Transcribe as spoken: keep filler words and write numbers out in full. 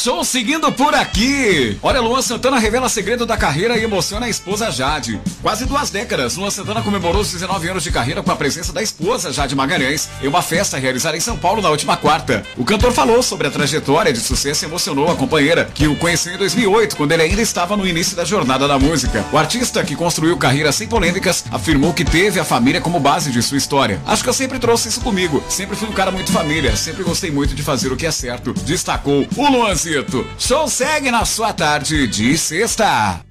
Show seguindo por aqui. Olha, Luan Santana revela segredo da carreira e emociona a esposa Jade. Quase duas décadas, Luan Santana comemorou os dezenove anos de carreira com a presença da esposa Jade Magalhães em uma festa realizada em São Paulo na última quarta. O cantor falou sobre a trajetória de sucesso e emocionou a companheira, que o conheceu em dois mil e oito, quando ele ainda estava no início da jornada da música. O artista, que construiu carreira sem polêmicas, afirmou que teve a família como base de sua história. Acho que eu sempre trouxe isso comigo. Sempre fui um cara muito família. Sempre gostei muito de fazer o que é certo. Destacou o Luanzito. Show segue na sua tarde de sexta.